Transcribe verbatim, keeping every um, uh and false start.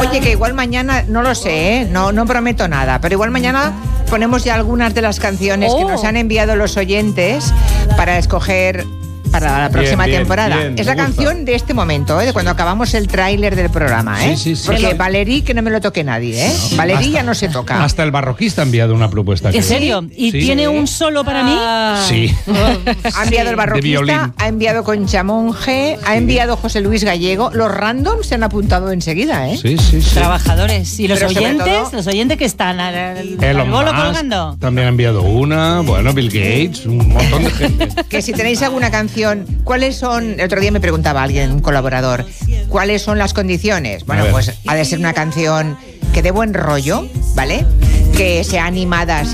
Oye, que igual mañana, no lo sé, ¿eh? no, no prometo nada, pero igual mañana ponemos ya algunas de las canciones oh. que nos han enviado los oyentes para escoger para la próxima bien, temporada. Bien, es la gusta. canción de este momento, ¿eh? de cuando acabamos el tráiler del programa. ¿eh? Sí, sí, sí. Porque Valerí, que no me lo toque nadie. ¿eh? No, Valerí ya no se toca. Hasta el barroquista ha enviado una propuesta. ¿En serio? ¿Y sí. tiene un solo para mí? Sí. Ha enviado el barroquista, ha enviado Concha Monge, ha enviado José Luis Gallego. Los randoms se han apuntado enseguida. ¿eh? Sí, sí, sí. Trabajadores. ¿Y los Pero oyentes? todo, ¿Los oyentes que están al, al Elon bolo Musk colgando? También ha enviado una. Bueno, Bill Gates, un montón de gente. Que si tenéis alguna canción, ¿cuáles son? El otro día me preguntaba alguien, un colaborador, ¿cuáles son las condiciones? Bueno, pues ha de ser una canción que dé buen rollo, ¿vale? Que sea animada,